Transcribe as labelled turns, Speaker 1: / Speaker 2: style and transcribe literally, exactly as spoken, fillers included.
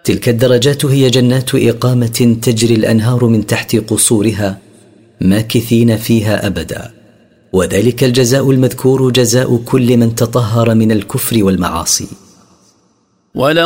Speaker 1: تلك الدرجات هي جنات إقامة تجري الأنهار من تحت قصورها ماكثين فيها أبدا، وذلك الجزاء المذكور جزاء كل من تطهر من الكفر والمعاصي.